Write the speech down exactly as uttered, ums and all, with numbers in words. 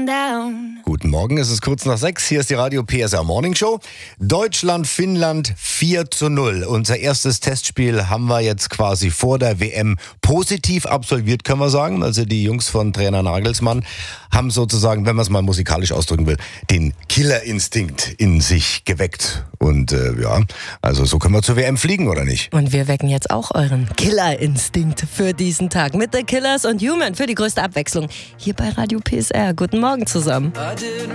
down. Guten Morgen, es ist kurz nach sechs. Hier ist die Radio P S R Morning Show. Deutschland-Finnland vier zu null. Unser erstes Testspiel haben wir jetzt quasi vor der W M positiv absolviert, können wir sagen. Also die Jungs von Trainer Nagelsmann haben sozusagen, wenn man es mal musikalisch ausdrücken will, den Killerinstinkt in sich geweckt. Und äh, ja, also so können wir zur W M fliegen, oder nicht? Und wir wecken jetzt auch euren Killerinstinkt für diesen Tag mit The Killers und Human für die größte Abwechslung hier bei Radio P S R. Guten Morgen zusammen. I did